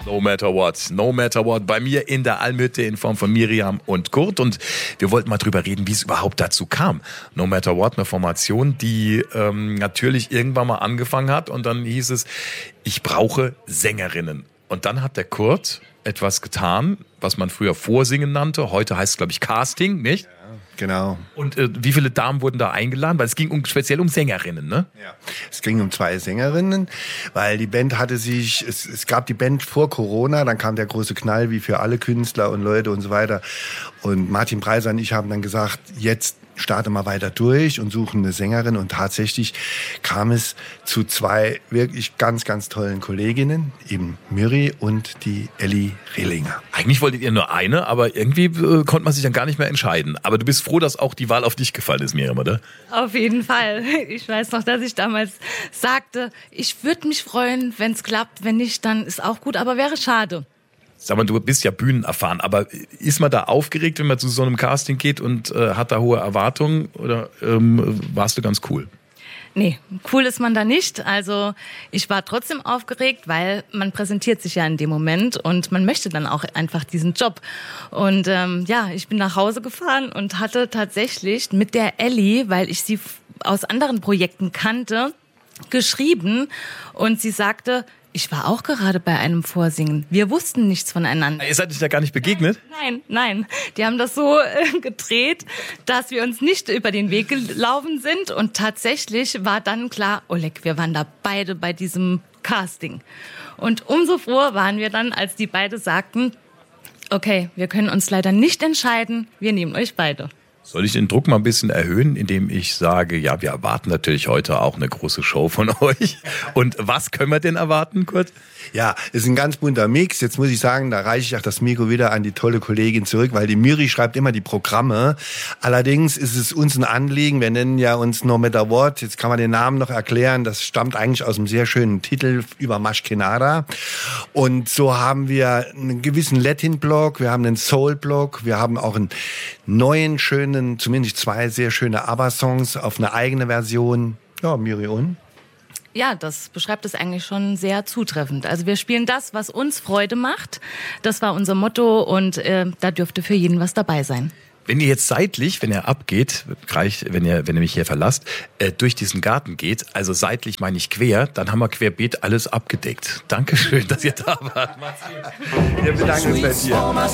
No matter what, no matter what. Bei mir in der Almhütte in Form von Miriam und Kurt. Und wir wollten mal drüber reden, wie es überhaupt dazu kam. No matter what, eine Formation, die natürlich irgendwann mal angefangen hat. Und dann hieß es, ich brauche Sängerinnen. Und dann hat der Kurt etwas getan, was man früher Vorsingen nannte. Heute heißt es, glaube ich, Casting, nicht? Genau. Und wie viele Damen wurden da eingeladen? Weil es ging speziell um Sängerinnen, ne? Ja. Es ging um 2 Sängerinnen, weil die Band hatte sich, es gab die Band vor Corona, dann kam der große Knall, wie für alle Künstler und Leute und so weiter. Und Martin Preiser und ich haben dann gesagt, jetzt starte mal weiter durch und suchen eine Sängerin. Und tatsächlich kam es zu 2 wirklich ganz, ganz tollen Kolleginnen, eben Miri und die Elli Rehlinger. Eigentlich wolltet ihr nur eine, aber irgendwie konnte man sich dann gar nicht mehr entscheiden. Aber du bist froh, dass auch die Wahl auf dich gefallen ist, Miriam, oder? Auf jeden Fall. Ich weiß noch, dass ich damals sagte, ich würde mich freuen, wenn es klappt. Wenn nicht, dann ist auch gut, aber wäre schade. Sag mal, du bist ja bühnenerfahren, aber ist man da aufgeregt, wenn man zu so einem Casting geht und hat da hohe Erwartungen oder warst du ganz cool? Nee, cool ist man da nicht. Also ich war trotzdem aufgeregt, weil man präsentiert sich ja in dem Moment und man möchte dann auch einfach diesen Job. Und ich bin nach Hause gefahren und hatte tatsächlich mit der Elli, weil ich sie aus anderen Projekten kannte, geschrieben und sie sagte, ich war auch gerade bei einem Vorsingen. Wir wussten nichts voneinander. Ihr seid euch da gar nicht begegnet? Nein. Die haben das so gedreht, dass wir uns nicht über den Weg gelaufen sind. Und tatsächlich war dann klar, Oleg, wir waren da beide bei diesem Casting. Und umso froher waren wir dann, als die beide sagten, okay, wir können uns leider nicht entscheiden, wir nehmen euch beide. Soll ich den Druck mal ein bisschen erhöhen, indem ich sage, ja, wir erwarten natürlich heute auch eine große Show von euch. Und was können wir denn erwarten, Kurt? Ja, es ist ein ganz bunter Mix. Jetzt muss ich sagen, da reiche ich auch das Mikro wieder an die tolle Kollegin zurück, weil die Miri schreibt immer die Programme. Allerdings ist es uns ein Anliegen, wir nennen ja uns No Matter What, jetzt kann man den Namen noch erklären, das stammt eigentlich aus einem sehr schönen Titel über Mashkenada. Und so haben wir einen gewissen Latin-Block, wir haben einen Soul-Block, wir haben auch einen neuen, schönen, zumindest 2 sehr schöne ABBA-Songs auf eine eigene Version. Ja, Miri und? Ja, das beschreibt es eigentlich schon sehr zutreffend. Also wir spielen das, was uns Freude macht. Das war unser Motto und da dürfte für jeden was dabei sein. Wenn ihr jetzt seitlich, wenn ihr abgeht, gleich, wenn ihr mich hier verlasst, durch diesen Garten geht, also seitlich meine ich quer, dann haben wir querbeet alles abgedeckt. Dankeschön, dass ihr da wart. Wir bedanken uns bei dir.